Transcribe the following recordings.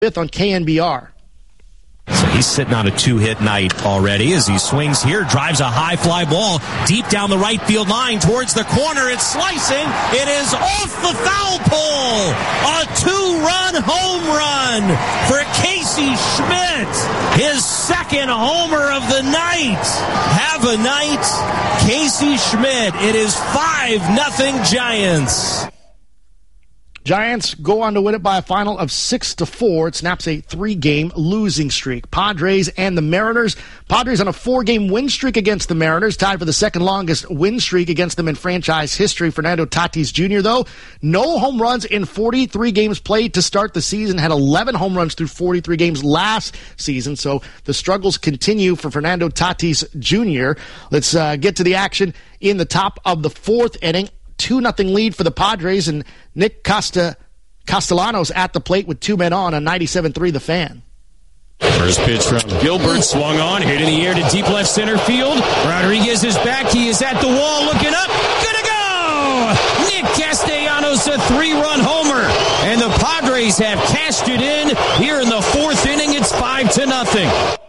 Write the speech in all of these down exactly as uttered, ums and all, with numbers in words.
fifth on K N B R. So he's sitting on a two-hit night already as he swings here, drives a high fly ball deep down the right field line towards the corner. It's slicing. It is off the foul pole. A two-run home run for Casey Schmidt. His second homer of the night. Have a night, Casey Schmidt. It is five nothing Giants. Giants go on to win it by a final of six to four. It snaps a three-game losing streak. Padres and the Mariners. Padres on a four-game win streak against the Mariners, tied for the second longest win streak against them in franchise history. Fernando Tatis Junior, though, no home runs in forty-three games played to start the season. Had eleven home runs through forty-three games last season, so the struggles continue for Fernando Tatis Junior Let's uh, get to the action in the top of the fourth inning. two nothing lead for the Padres, and Nick Costa, Castellanos at the plate with two men on on ninety-seven three The Fan. First pitch from Gilbert, swung on, hit in the air to deep left center field. Rodriguez is back. He is at the wall, looking up. Gonna go! Nick Castellanos, a three-run homer. And the Padres have cashed it in. Here in the fourth inning, it's five to nothing.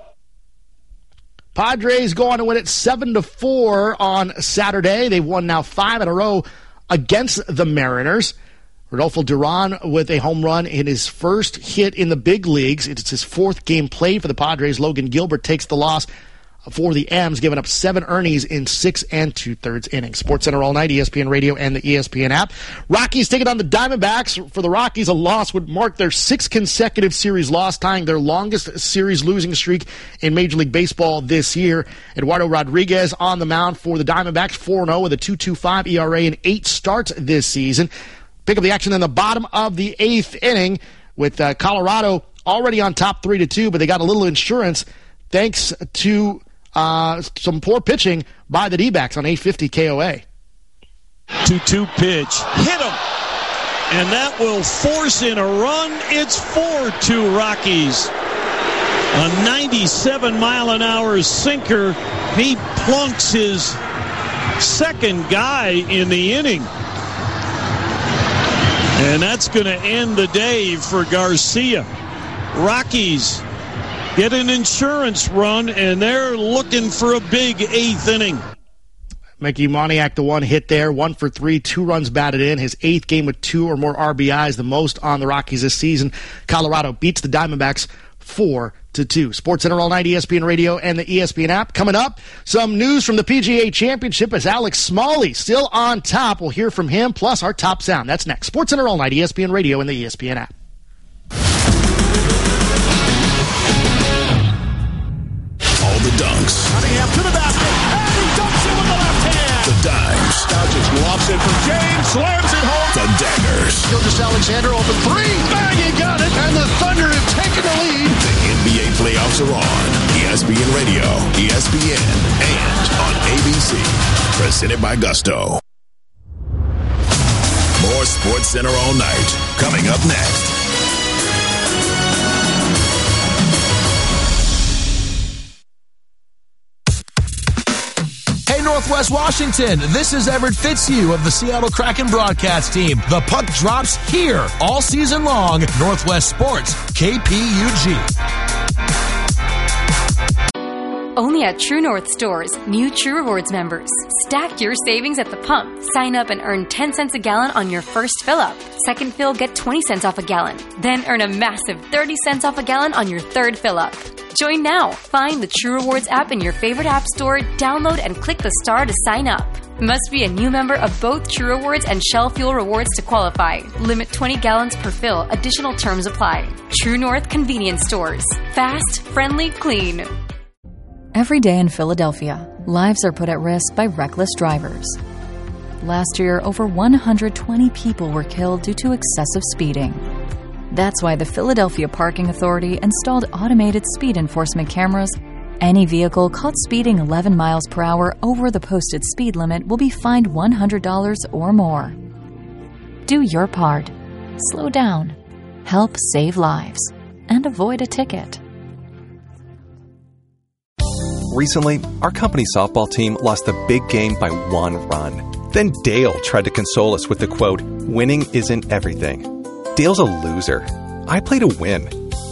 Padres go on to win it seven to four on Saturday. They've won now five in a row against the Mariners. Rodolfo Duran with a home run in his first hit in the big leagues. It's his fourth game played for the Padres. Logan Gilbert takes the loss for the M's, giving up seven earnings in six and two-thirds innings. SportsCenter all night, E S P N Radio and the E S P N app. Rockies taking on the Diamondbacks. For the Rockies, a loss would mark their sixth consecutive series loss, tying their longest series losing streak in Major League Baseball this year. Eduardo Rodriguez on the mound for the Diamondbacks, four and oh with a two point two five E R A in eight starts this season. Pick up the action in the bottom of the eighth inning with uh, Colorado already on top three to two, but they got a little insurance thanks to Uh, some poor pitching by the D-backs on eight fifty K O A. two two pitch. Hit him. And that will force in a run. It's four two Rockies. A ninety-seven mile an hour sinker. He plunks his second guy in the inning. And that's going to end the day for Garcia. Rockies get an insurance run, and they're looking for a big eighth inning. Mickey Moniak, the one hit there, one for three, two runs batted in. His eighth game with two or more R B Is, the most on the Rockies this season. Colorado beats the Diamondbacks four to two. SportsCenter all night, E S P N Radio and the E S P N app. Coming up, some news from the P G A Championship as Alex Smalley still on top. We'll hear from him, plus our top sound. That's next. SportsCenter all night, E S P N Radio and the E S P N app. All the dunks. Cunningham to the basket, and he dunks it with the left hand. The dimes. Doncic lofts it from James, slams it home. The daggers. Gilgeous-Alexander open three, bang, he got it, and the Thunder have taken the lead. The N B A playoffs are on. E S P N Radio, E S P N, and on A B C. Presented by Gusto. More SportsCenter all night. Coming up next. Northwest Washington, this is Everett Fitzhugh of the Seattle Kraken broadcast team. The puck drops here all season long. Northwest Sports, K P U G. Only at True North stores, new True Rewards members. Stack your savings at the pump. Sign up and earn ten cents a gallon on your first fill-up. Second fill, get twenty cents off a gallon. Then earn a massive thirty cents off a gallon on your third fill-up. Join now. Find the True Rewards app in your favorite app store, download and click the star to sign up. Must be a new member of both True Rewards and Shell Fuel Rewards to qualify. Limit twenty gallons per fill. Additional terms apply. True North Convenience Stores. Fast, friendly, clean. Every day in Philadelphia, lives are put at risk by reckless drivers. Last year, over one hundred twenty people were killed due to excessive speeding. That's why the Philadelphia Parking Authority installed automated speed enforcement cameras. Any vehicle caught speeding eleven miles per hour over the posted speed limit will be fined one hundred dollars or more. Do your part. Slow down. Help save lives. And avoid a ticket. Recently, our company softball team lost a big game by one run. Then Dale tried to console us with the quote, "Winning isn't everything." Dale's a loser. I play to win.